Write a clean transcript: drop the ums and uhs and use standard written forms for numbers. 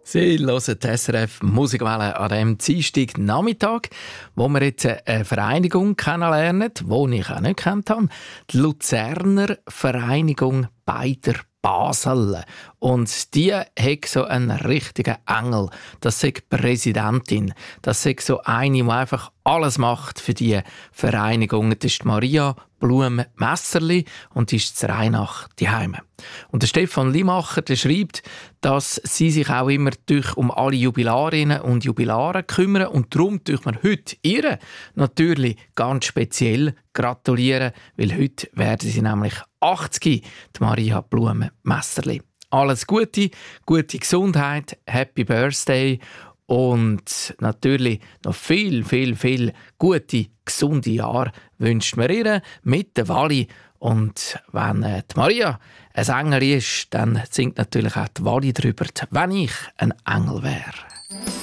Sie hören die SRF Musikwelle an diesem Dienstagnachmittag, wo wir jetzt eine Vereinigung kennenlernen, die ich auch nicht kennt habe. Die Luzerner Vereinigung beider Basel. Und die hat so einen richtigen Engel. Das ist die Präsidentin. Das ist so eine, die einfach alles macht für die Vereinigung. Das ist Maria Blum-Messerli und ist zu Rheinach daheim. Und der Stefan Limacher, der schreibt, dass sie sich auch immer um alle Jubilarinnen und Jubilare kümmern und darum tun wir heute ihr natürlich ganz speziell gratulieren, weil heute werden sie nämlich 80, die Maria Blum-Messerli. Alles Gute, gute Gesundheit, Happy Birthday und natürlich noch viel gute, gesunde Jahre wünscht man ihr mit der Wally. Und wenn die Maria ein Engel ist, dann singt natürlich auch die Wally darüber, wenn ich ein Engel wäre.